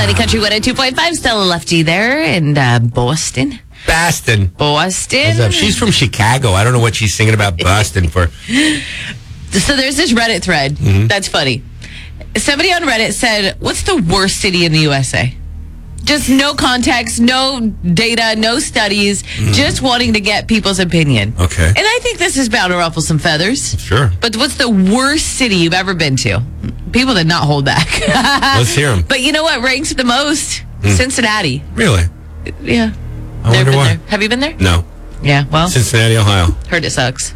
Money Country 102.5, Stella Lefty there in Boston. Boston. She's from Chicago. I don't know what she's singing about Boston for. So there's this Reddit thread. That's funny. Somebody on Reddit said, what's the worst city in the USA? Just no context, no data, no studies, just wanting to get people's opinion. Okay. And I think this is bound to ruffle some feathers. Sure. But what's the worst city you've ever been to? People did not hold back. Let's hear them. But you know what ranks the most? Cincinnati. Really? Yeah. I wonder why. There. Have you been there? No. Yeah, well. Cincinnati, Ohio. Heard it sucks.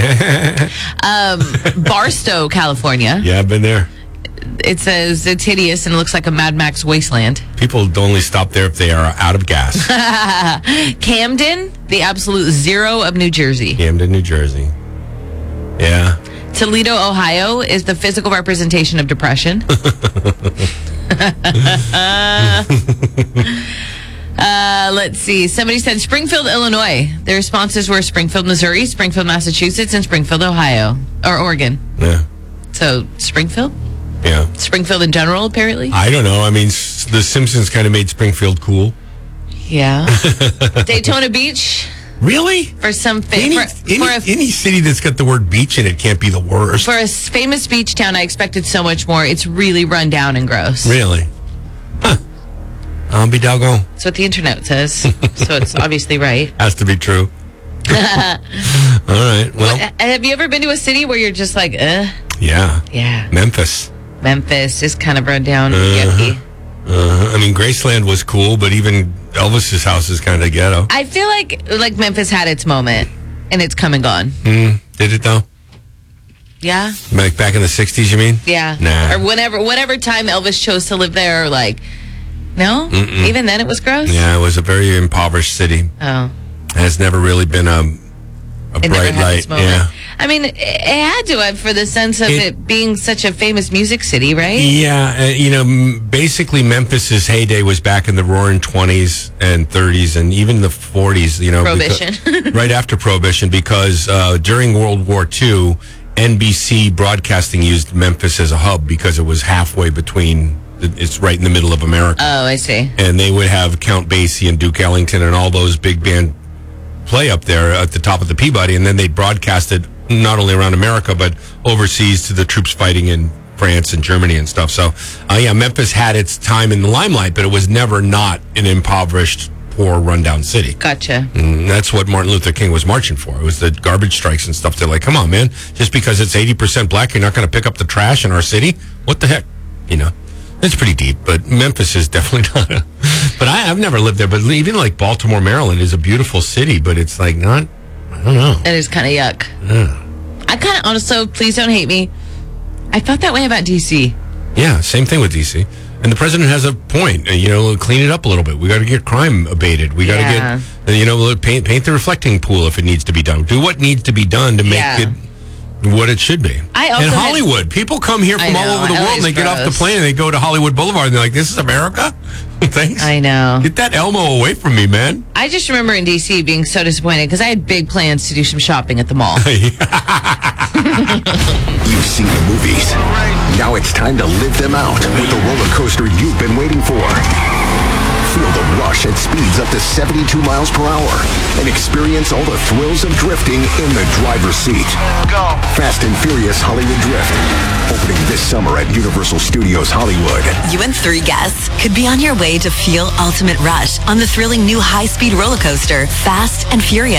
Barstow, California. Yeah, I've been there. It says it's hideous and it looks like a Mad Max wasteland. People only stop there if they are out of gas. Camden, the absolute zero of New Jersey. Camden, New Jersey. Yeah. Toledo, Ohio is the physical representation of depression. Let's see. Somebody said Springfield, Illinois. Their responses were Springfield, Missouri, Springfield, Massachusetts, and Springfield, Ohio. Or Oregon. Yeah. So, Springfield? Yeah. Springfield in general, apparently? I don't know. I mean, The Simpsons kind of made Springfield cool. Yeah. Daytona Beach? Really? For some any city that's got the word beach in it can't be the worst. For a famous beach town, I expected so much more. It's really run down and gross. Really? Huh. I'll be doggone. That's what the internet says. So it's obviously right. Has to be true. All right. Well, have you ever been to a city where you're just like, Yeah. Yeah. Memphis is kind of run down. Yucky. I mean, Graceland was cool, but even Elvis's house is kind of ghetto. I feel like Memphis had its moment, and it's come and gone. Did it, though? Yeah. Like back in the 60s, you mean? Yeah. Nah. Or whatever time Elvis chose to live there, no? Even then it was gross? Yeah, it was a very impoverished city. Oh. It has never really been a bright light. Yeah. I mean, it had to have for the sense of it being such a famous music city, right? Yeah. Basically Memphis's heyday was back in the roaring 20s and 30s and even the 40s, Prohibition. Right after Prohibition, because during World War II, NBC Broadcasting used Memphis as a hub because it was halfway between, it's right in the middle of America. Oh, I see. And they would have Count Basie and Duke Ellington and all those big band play up there at the top of the Peabody, and then they'd broadcast it not only around America, but overseas to the troops fighting in France and Germany and stuff. So, Memphis had its time in the limelight, but it was never not an impoverished, poor, rundown city. Gotcha. And that's what Martin Luther King was marching for. It was the garbage strikes and stuff. They're like, come on, man, just because it's 80% black, you're not going to pick up the trash in our city? What the heck? It's pretty deep, but Memphis is definitely not but I've never lived there, but even like Baltimore, Maryland is a beautiful city, but it's like not, I don't know. It is kind of yuck. Yeah. I kind of, honestly, please don't hate me, I felt that way about D.C. Yeah, same thing with D.C. And the president has a point, clean it up a little bit. We got to get crime abated. We got to get, paint the reflecting pool if it needs to be done. Do what needs to be done to make it what it should be. And Hollywood. People come here from all over the world and they get off the plane and they go to Hollywood Boulevard and they're like, this is America? Thanks. I know. Get that Elmo away from me, man. I just remember in D.C. being so disappointed because I had big plans to do some shopping at the mall. You've seen the movies. Now it's time to live them out with the roller coaster you've been waiting for. Feel the rush at speeds up to 72 miles per hour and experience all the thrills of drifting in the driver's seat. Go. Fast and Furious Hollywood Drift. Opening this summer at Universal Studios Hollywood. You and 3 guests could be on your way to feel ultimate rush on the thrilling new high-speed roller coaster, Fast and Furious.